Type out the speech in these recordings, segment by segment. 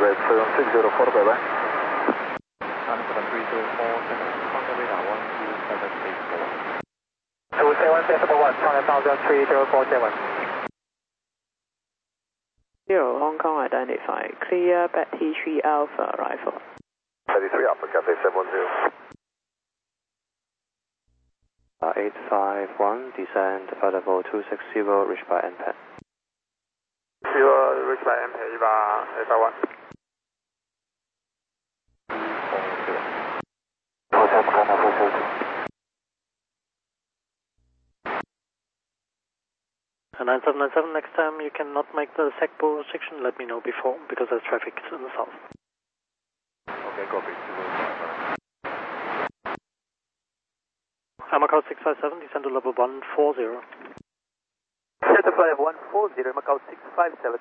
Great, 764, bye bye. And for the 304, contact radar 12784. 27171, contact 3047. Zero, Hong Kong identified. Clear, Betty 3 Alpha, arrival. 33 Alpha, Cathay 710. 851, descend, flight level 260, reached by NPAD. 0, reached by NPAD, 881. 9797, next time you cannot make the Sekpo section, let me know before, because there's traffic in the south. Okay, copy. Macau 657, descend to level 140. Center flight 140, Macau 657.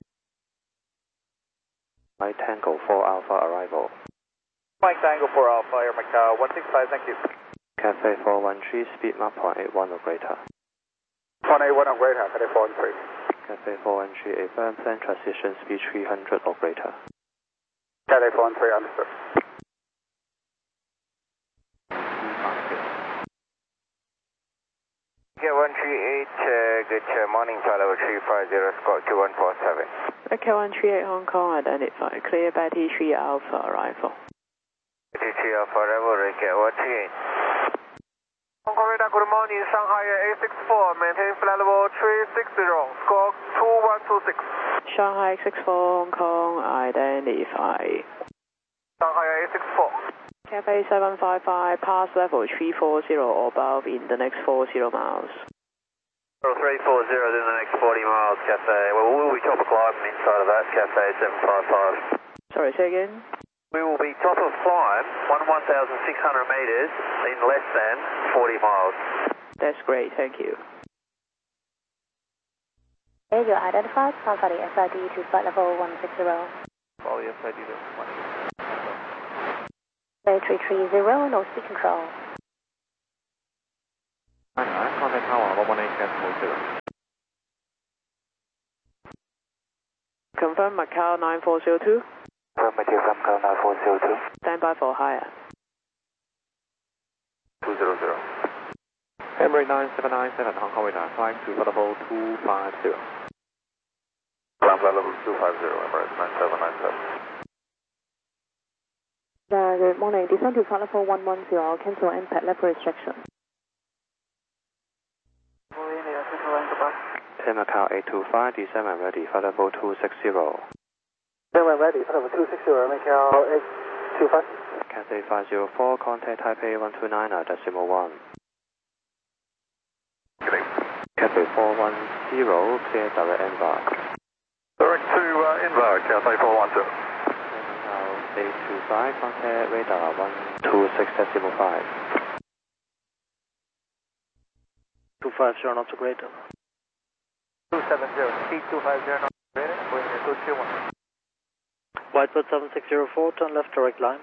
Mike Tango 4 Alpha, arrival. Mike Tango 4 Alpha, Air Macau 165, thank you. Cathay 413, speed Mach 0.81 or greater. 181 or greater, Cathay 413. Cathay 413, affirm plan transition speed 300 or greater. Cathay 413, understood. Get 138, good morning, flight level 350, squawk 2147. Okay, 138 Hong Kong identified. Clear, Betty 3 Alpha, arrival. Betty 3 Alpha, arrival, get 138. Hong Kong radar, good morning, Shanghai A64, maintain flight level 360, squawk 2126. Shanghai 64 Hong Kong identified. Shanghai A64. Cafe 755, pass level 340 or above in the next 40 miles. 340 in the next 40 miles, Cathay. Well, we will be top of climb inside of that, Cathay 755. Sorry, say again? We will be top of climb, 1,600 meters in less than 40 miles. That's great, thank you. You identified, transfer the SID to flight level 160. Follow the SID to 160. 330, no speed control. Contact tower 118, cancel 0. Confirm Macau 9402. Affirmative, Macau 9402. Stand by for higher. 200. Emirates 9797, Hong Kong radar, flying to flight level 250. Flight level 250, Emirates 9797. Good morning, descend to flight level 110, cancel NPAD level restriction. Macau 825, descend when ready, flight level 260. Then when ready, flight level 260, Macau 825. Cathay 504, contact Taipei 129.1. Cathay 410, clear direct embark. Direct to embark, Cathay 410. 825, contact radar 126.5. 250, not so greater. 270, speed 250, not greater, going to 221. Whitebird 7604, turn left direct lines.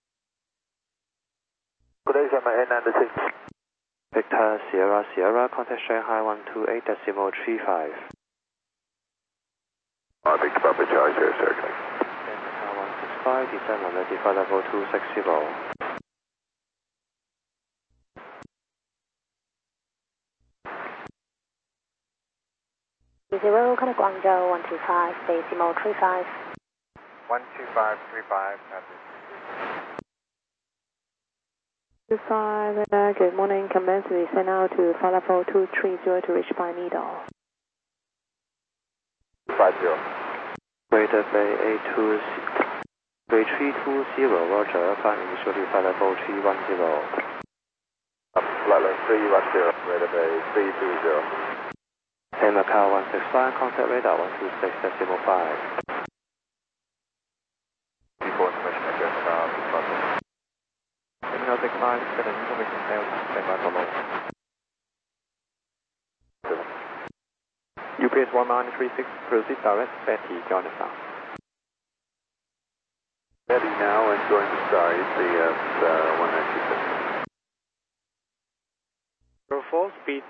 Good day, Shanghai A96. Victor Sierra Sierra, contact Shanghai 128.35. Victor Papa Charge here, circling. 165, descend on ready, flight level 260. Zero, contact Guangzhou 125, decimal 35. 12535, Good morning, commence descend now to flight level 230 to reach by Needle. 50. Greater Bay 8320, roger, climb initially flight level 310. Flight level 310, Greater Bay 320. Macau 165, contact radar 126.5. Before information again about the process. Terminal 65, set an information failed, stand by for low. UPS 1936, proceed direct, Betty, join the south. Ready now and join the star ECS 1926. 04, speed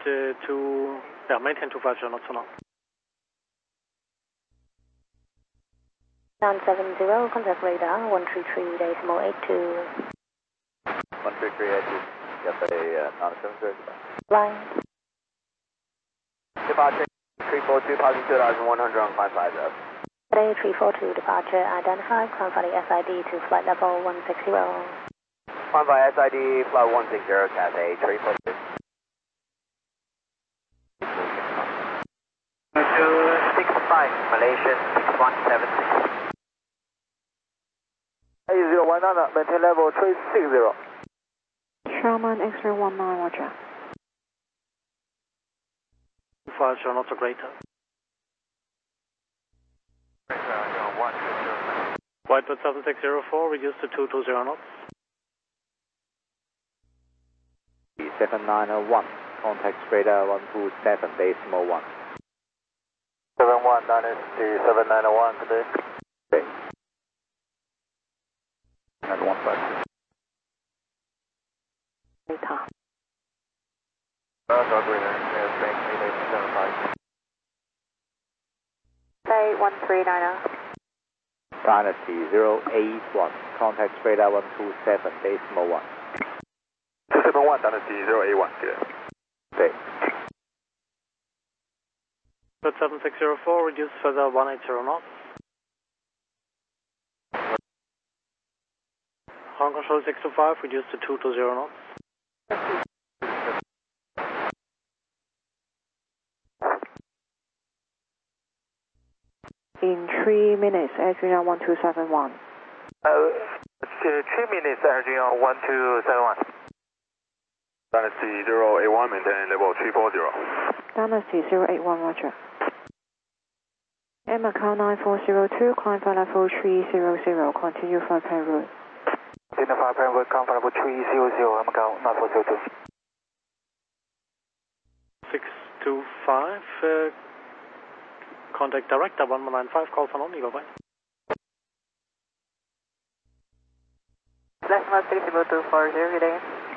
maintain 250, not so long. 970, contact radar 133.82. 133.82, Cafe 970. Line. Departure 342, passing 2100 on climb 50. Today 342 departure identified, climb for the SID to flight level 160. Climb by SID, flight 160, Cathay 342. 265, Malaysian 6176. 8019, maintain level 360. Sherman X-ray 19, roger. 50 knots or greater. Whitewood 7604, reduce to 220 knots. 7901, contact radar 127.1. 71, Dynasty 7901 today. Okay. At 152. Data. Say 1390. Dynasty 081, contact radar 127.1. 271, Dynasty 081, good. Okay. Whitewood 7604, reduce further 180 knots. Hong Kong Control 625, reduce to 220 knots. In 3 minutes, Adrian 1271. 3 minutes, Adrian 1271. Dynasty 081, maintain level 340. Dynasty 081, roger. Air Macau 9402, climb for level 300, continue for plan route. Identify plan route, climb for level 300, Macau 9402. 625, contact director 1195, call for non-eagle, bye. Decimal 30240, good day.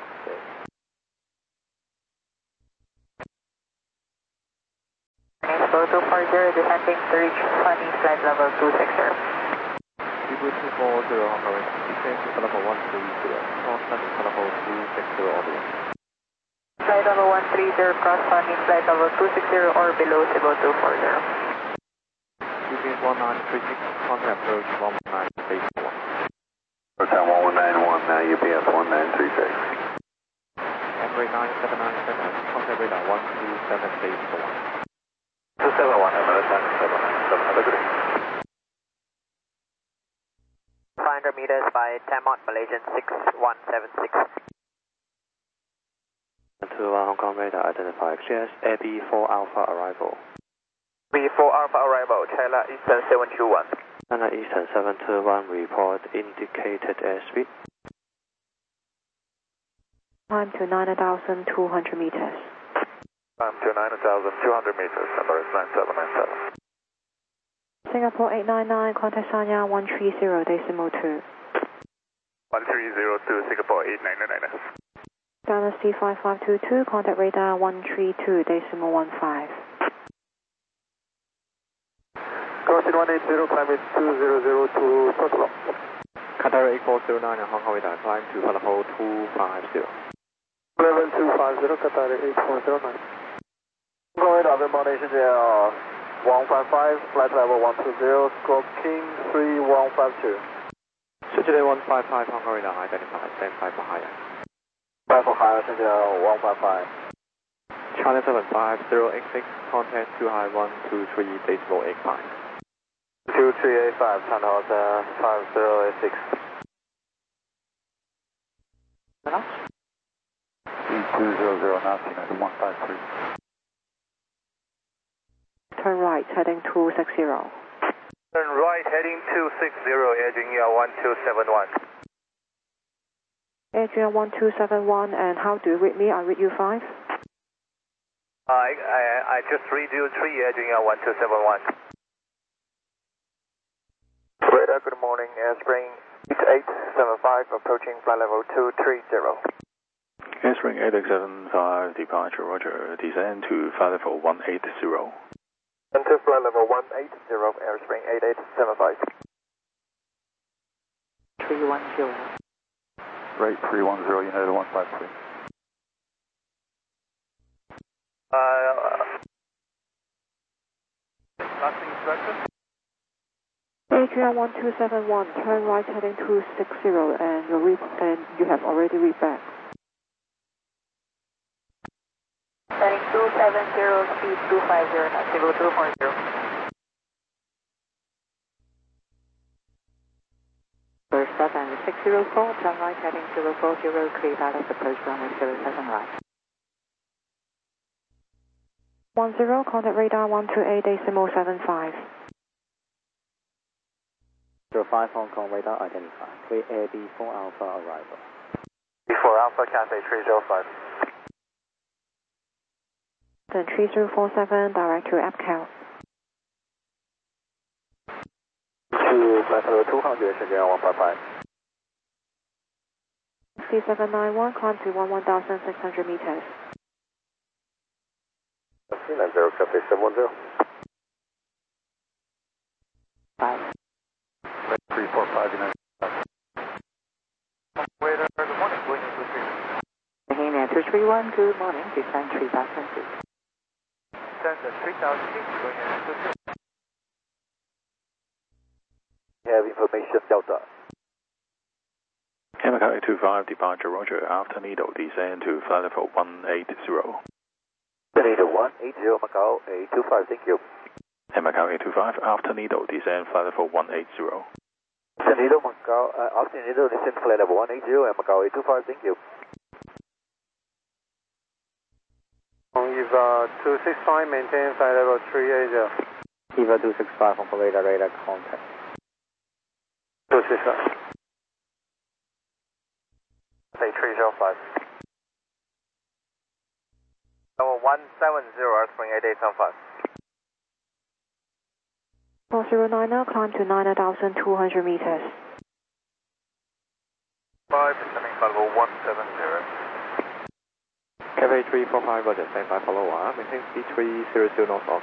Go 240, descending to reach funny flight level 260. 240, Hong Kong, descend to level 130, contact level 260 audio. Flight level 130, cross funny flight level 260 or below Cebu 240. UPS 1936, contact approach 119.1. Hotel 1191, now UPS 1936. Emirates 9797, contact radar 127.1. 271, Emirates 9797, have a good day. 500 meters by Tamont, Malaysian 6176. To Hong Kong radar, identify XGS, AB4 Alpha arrival. B4 Alpha arrival, China Eastern 721. China Eastern 721, report indicated airspeed. Climb to 9,200 meters. Climb to 9,200 meters, number is 9797. Singapore 899, contact Sanya 130.2. 1302, Singapore 8999. Dynasty 5522, contact radar 132.15. Crossing 180, climb is 200 to Tokyo. Qatar 8409 and Hong Kong radar, climb to level 250. Level 250, Qatar 8409. Hong Kong radar, Malaysian JR 155, flight level 120, stroke King 3152. Today 155, Hong Kong radar, identify, stand by for higher. 5 for higher, JR 155. China 75086, contact 2high123.85. 2385, China Hotel 5086. Enough? 3200, now Tina 153. Turn right, heading 260. Turn right, heading 260, edging 1271. Adrian 1271, and how do you read me? I read you 5. I just read you 3, edging 1271. Radar, good morning, Airspring 8875, approaching flight level 230. Airspring 8875, departure, roger, descend to flight level 180. Enter flight level 180, Airspring 8875. 310. Right 310, United 153. Last instruction. Adrian 1271, turn right heading 260, and you have already read back. Heading 270, speed 250, not 0240. First up and 604, turn right heading 040, clear out of approach runway 07 right. 10, contact radar 128.75. 05 Hong Kong radar identified. Clear Air B4 Alpha arrival. B4 Alpha, Cathay 305. Then 3047, direct to APCAL. To flight level 200, Shenzhen 155. C791, climb to 11,600 meters. C90, Cathay 710. 5. 345, United. Waiter, good morning, going into 3. Bohemia 231, good morning, descend 3000 feet. Descend 3000 feet, going into 2. Have information, Delta. Macau 825, departure, roger, after needle, descend to flight level 180. Needle 180, Macau 825, thank you. Macau 825, after needle, descend flight level 180. Needle, Macau, after needle, descend flight level 180, and Macau 825, thank you. EVA 265, maintain flight level 380. EVA 265 Hong Kong radar contact. 265. Say 305. Level 170, Earthspring 8875. 409, climb to 9,200 meters. 5, descending flight level 170. Cathay 345, roger, stand by follow 1, maintain speed 300 north of